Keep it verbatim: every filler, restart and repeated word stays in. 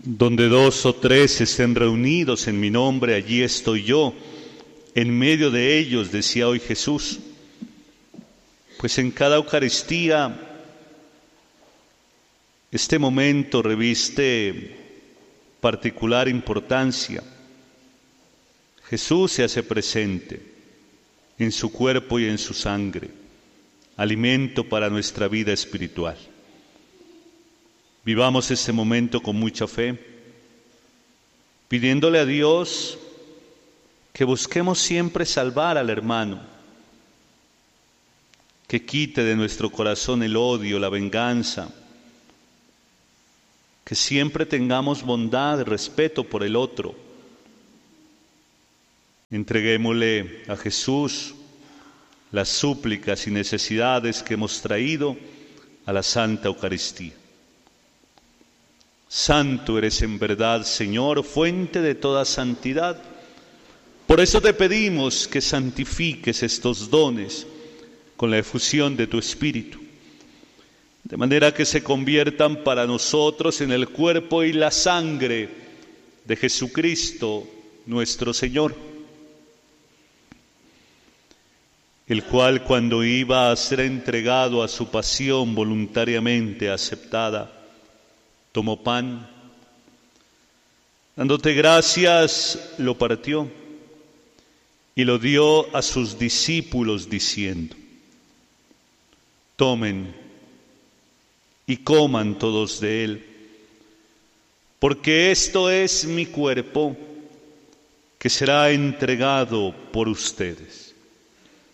Donde dos o tres estén reunidos en mi nombre, allí estoy yo, en medio de ellos, decía hoy Jesús. Pues en cada Eucaristía este momento reviste particular importancia. Jesús se hace presente en su cuerpo y en su sangre, alimento para nuestra vida espiritual. Vivamos este momento con mucha fe, pidiéndole a Dios que busquemos siempre salvar al hermano, que quite de nuestro corazón el odio, la venganza, que siempre tengamos bondad, respeto por el otro. Entreguémosle a Jesús las súplicas y necesidades que hemos traído a la Santa Eucaristía. Santo eres en verdad, Señor, fuente de toda santidad. Por eso te pedimos que santifiques estos dones con la efusión de tu Espíritu, de manera que se conviertan para nosotros en el cuerpo y la sangre de Jesucristo, nuestro Señor, el cual, cuando iba a ser entregado a su pasión voluntariamente aceptada, tomó pan, dándote gracias, lo partió y lo dio a sus discípulos diciendo: tomen y coman todos de él, porque esto es mi cuerpo que será entregado por ustedes.